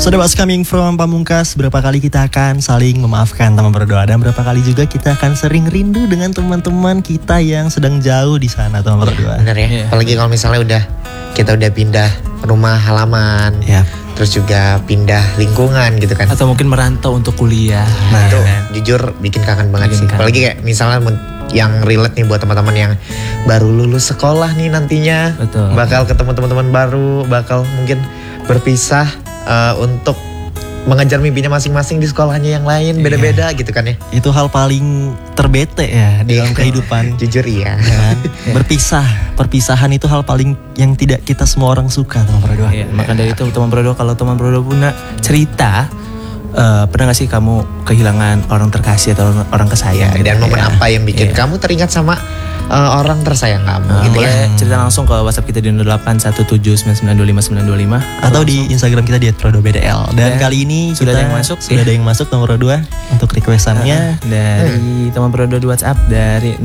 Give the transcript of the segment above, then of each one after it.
Sudah was coming from Pamungkas, berapa kali kita akan saling memaafkan teman berdoa, dan berapa kali juga kita akan sering rindu dengan teman-teman kita yang sedang jauh di sana teman berdoa. Bener ya, apalagi kalau misalnya kita udah pindah rumah halaman, terus juga pindah lingkungan gitu kan. Atau mungkin merantau untuk kuliah. Nah itu jujur bikin kangen banget sih. Apalagi kayak misalnya yang relate nih buat teman-teman yang baru lulus sekolah nih nantinya. Betul. Bakal ketemu teman-teman baru, bakal mungkin berpisah untuk mengejar mimpinya masing-masing di sekolahnya yang lain, beda-beda gitu kan ya. Itu hal paling terbete ya dalam kehidupan. Jujur iya. Perpisahan itu hal paling yang tidak kita semua orang suka teman berdoa. Maka dari itu teman berdoa, kalau teman berdoa punya cerita, pernah gak sih kamu kehilangan orang terkasih atau orang kesayang? Dan momen apa yang bikin kamu teringat sama orang tersayang kamu gitu boleh cerita langsung ke WhatsApp kita di 081799259925 atau di Instagram kita di @prodobdl. Dan kali ini sudah ada yang masuk nomor 2 untuk requestannya dari teman berdua di WhatsApp dari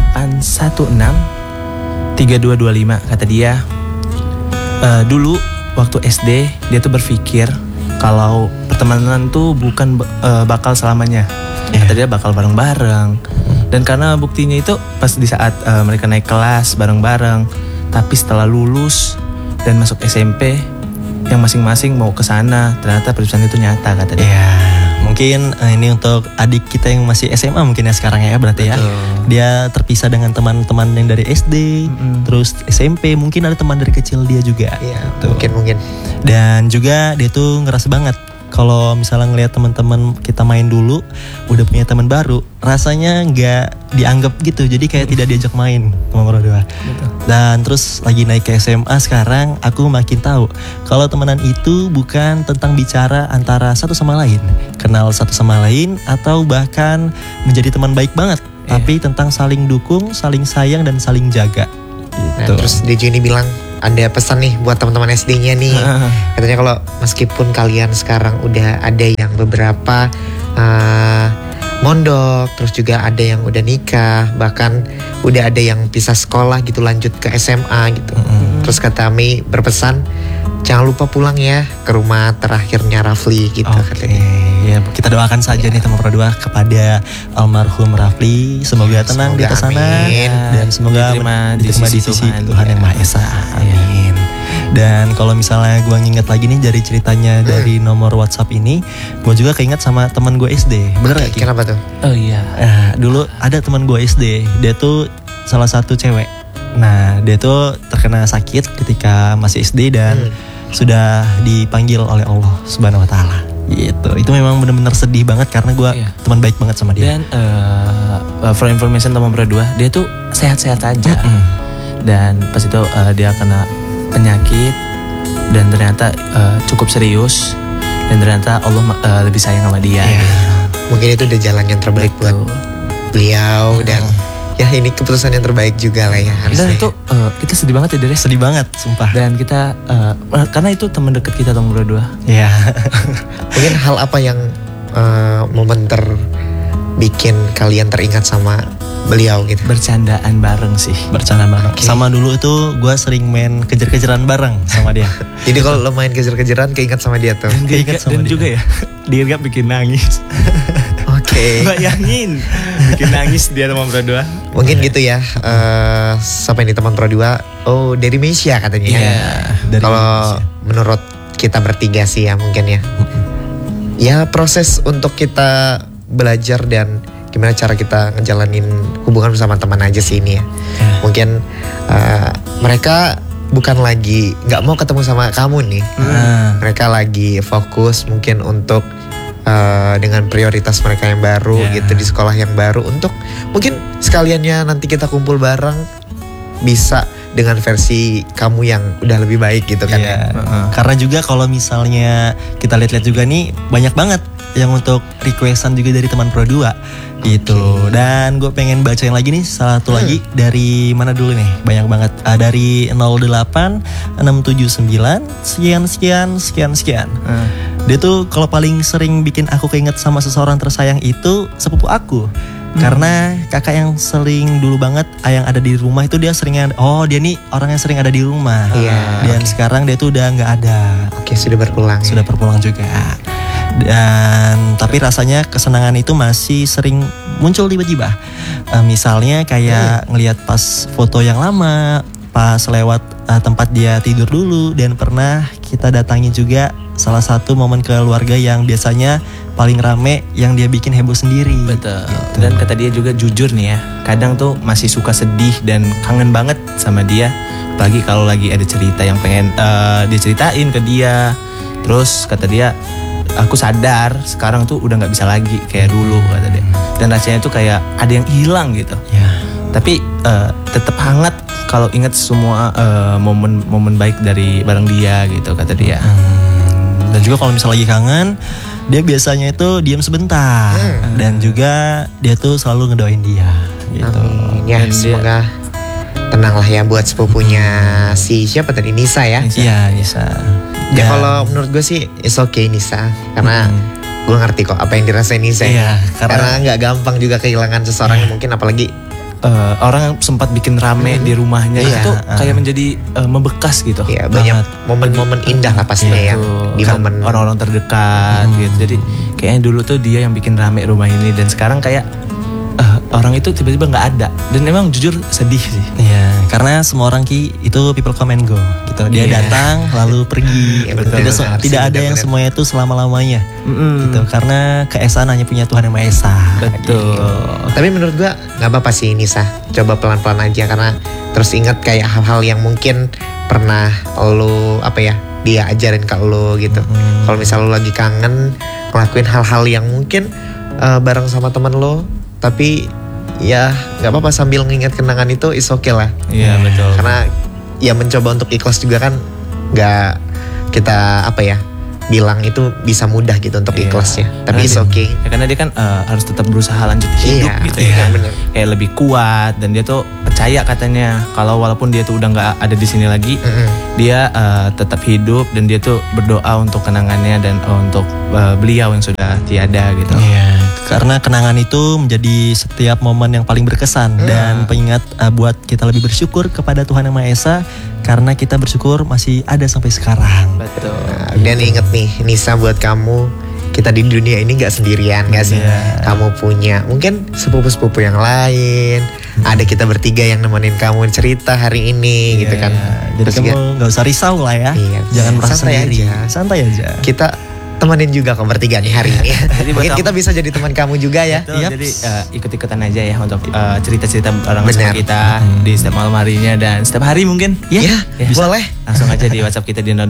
08163225. Kata dia, dulu waktu SD dia tuh berpikir kalau pertemanan tuh bukan bakal selamanya. Kata dia bakal bareng-bareng. Dan karena buktinya itu pas di saat mereka naik kelas bareng-bareng, tapi setelah lulus dan masuk SMP yang masing-masing mau ke sana, ternyata perpisahan itu nyata kata dia. Ya, mungkin ini untuk adik kita yang masih SMA mungkin ya sekarang ya berarti. Betul. Dia terpisah dengan teman-teman yang dari SD, terus SMP, mungkin ada teman dari kecil dia juga. Iya, mungkin. Dan juga dia tuh ngerasa banget kalau misalnya ngelihat teman-teman kita main dulu udah punya teman baru, rasanya nggak dianggap gitu, jadi kayak tidak diajak main teman berdua. Dan terus lagi naik ke SMA sekarang, aku makin tahu kalau temenan itu bukan tentang bicara antara satu sama lain, kenal satu sama lain, atau bahkan menjadi teman baik banget, tapi tentang saling dukung, saling sayang, dan saling jaga. Nah, terus DJ ini bilang ada pesan nih buat teman-teman SD-nya nih. Katanya kalau meskipun kalian sekarang udah ada yang beberapa mondok, terus juga ada yang udah nikah, bahkan udah ada yang pisah sekolah gitu lanjut ke SMA gitu. Terus kata Ami berpesan, jangan lupa pulang ya ke rumah terakhirnya Rafli gitu katanya. Ya, kita doakan saja nih teman berdua kepada almarhum Rafli, semoga tenang di atas sana dan semoga diterima di sisi Tuhan yang Maha Esa. Amin. Dan kalau misalnya gue nginget lagi nih dari ceritanya dari nomor WhatsApp ini, gue juga keinget sama teman gue SD. Bener gak? Kenapa tuh? Oh iya. Dulu ada teman gue SD, dia tuh salah satu cewek. Nah, dia tuh terkena sakit ketika masih SD dan sudah dipanggil oleh Allah Subhanahu Wa Taala. Gitu. Itu memang benar-benar sedih banget karena gue teman baik banget sama dia. Dan for information teman berdua, dia tuh sehat-sehat aja. Dan pas itu dia kena penyakit dan ternyata cukup serius, dan ternyata Allah lebih sayang sama dia. Mungkin itu udah jalan yang terbaik buat beliau, dan ya ini keputusan yang terbaik juga lah ya harusnya. Dan itu kita sedih banget ya Dere. Sedih banget sumpah. Dan kita karena itu teman dekat kita teman berdua. Iya. Mungkin hal apa yang momen bikin kalian teringat sama beliau gitu? Bercandaan bareng sih. Bercandaan bareng. Sama dulu itu gue sering main kejar-kejaran bareng sama dia. Jadi kalau lo main kejar-kejaran keingat sama dia tuh. Dan juga ya dia gak bikin nangis. Bayangin bikin nangis dia teman berdua. Mungkin gitu ya. Sampai ini teman berdua. Oh, dari Malaysia katanya. Kalau menurut kita bertiga sih ya mungkin ya. Ya proses untuk kita belajar dan gimana cara kita ngejalanin hubungan bersama teman aja sih ini ya. Mungkin mereka bukan lagi gak mau ketemu sama kamu nih. Mereka lagi fokus mungkin untuk dengan prioritas mereka yang baru gitu, di sekolah yang baru, untuk mungkin sekaliannya nanti kita kumpul bareng bisa dengan versi kamu yang udah lebih baik gitu kan ya. Karena juga kalau misalnya kita lihat-lihat juga nih banyak banget yang untuk requestan juga dari teman Pro 2 gitu. Dan gue pengen bacain lagi nih satu lagi dari mana dulu nih, banyak banget. Dari 08 679 sekian. Dia tuh kalau paling sering bikin aku keinget sama seseorang tersayang itu sepupu aku. Karena kakak yang sering dulu banget yang ada di rumah itu dia seringnya, oh dia nih orang yang sering ada di rumah. Iya, Dan sekarang dia tuh udah nggak ada. Oke, sudah berpulang. Sudah berpulang juga. Dan tapi rasanya kesenangan itu masih sering muncul tiba-tiba. Misalnya kayak ngelihat pas foto yang lama, pas lewat tempat dia tidur dulu, dan pernah kita datangi juga salah satu momen keluarga yang biasanya paling rame yang dia bikin heboh sendiri. Betul. Dan kata dia juga jujur nih ya, kadang tuh masih suka sedih dan kangen banget sama dia. Apalagi kalau lagi ada cerita yang pengen diceritain ke dia. Terus kata dia, aku sadar sekarang tuh udah nggak bisa lagi kayak dulu, kata dia. Dan rasanya tuh kayak ada yang hilang gitu. Ya. Tapi tetap hangat kalau ingat semua momen-momen baik dari bareng dia gitu, kata dia. Dan juga kalau misalnya lagi kangen, dia biasanya itu diam sebentar. Dan juga dia tuh selalu ngedoain dia gitu. Amin. Ya, Dan dia- semoga tenanglah ya buat sepupunya si siapa tadi, Nisa ya. Iya, bisa. Ya kalau menurut gue sih it's okay Nisa, karena gue ngerti kok apa yang dirasain Nisa. Iya, karena nggak gampang juga kehilangan seseorang yang mungkin apalagi orang yang sempat bikin rame di rumahnya Iya, itu kayak menjadi membekas gitu. ya banyak momen-momen indah lah pastinya ya di Kan momen orang-orang terdekat gitu. Jadi kayaknya dulu tuh dia yang bikin rame rumah ini, dan sekarang kayak orang itu tiba-tiba nggak ada. Dan emang jujur sedih sih. Iya, karena semua orang itu people come and go gitu. Dia Iya. datang lalu pergi. Iya, betul, Tidak, benar. tidak ada yang Benar. semuanya itu selama-lamanya. Gitu. Karena keesaan hanya punya Tuhan Yang Maha Esa. Betul. Tapi menurut gua nggak apa-apa sih Nisa, coba pelan-pelan aja, karena terus ingat kayak hal-hal yang mungkin pernah lo dia ajarin ke lo gitu. Kalau misal lo lagi kangen ngelakuin hal-hal yang mungkin bareng sama temen lo, tapi ya nggak apa-apa sambil nginget kenangan itu is okay lah. Iya betul. Karena ya mencoba untuk ikhlas juga kan nggak kita bilang itu bisa mudah gitu untuk Iya. ikhlasnya. Tapi Karena it's dia- okay. Ya, karena dia kan harus tetap berusaha lanjut hidup Iya, gitu iya, ya kan. bener. Kayak lebih kuat, dan dia tuh percaya katanya kalau walaupun dia tuh udah nggak ada di sini lagi, dia tetap hidup, dan dia tuh berdoa untuk kenangannya dan untuk beliau yang sudah tiada gitu. Iya, karena kenangan itu menjadi setiap momen yang paling berkesan dan pengingat buat kita lebih bersyukur kepada Tuhan Yang Maha Esa, karena kita bersyukur masih ada sampai sekarang. Betul. Nah, dan inget nih Nisa, buat kamu, kita di dunia ini gak sendirian gak sih? Iya. Kamu punya mungkin sepupu-sepupu yang lain, ada kita bertiga yang nemenin kamu cerita hari ini gitu kan. Jadi Terus kamu juga nggak usah risau lah ya. Iya, Jangan merasa santai sendiri. aja. Santai aja. kita temenin juga kok bertiga nih hari ini. Jadi buat Mungkin kita bisa jadi teman kamu juga ya. Betul, Yaps. jadi ikut-ikutan aja ya untuk cerita-cerita bareng Benar. sama kita di setiap malam harinya dan setiap hari mungkin. Ya, bisa. boleh. Langsung aja di WhatsApp kita di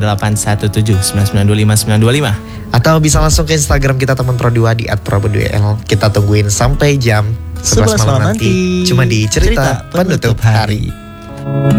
081799259925. Atau bisa langsung ke Instagram kita teman Pro 2 di @pro2l. Kita tungguin sampai jam 11 malam nanti. Cuma di cerita penutup hari.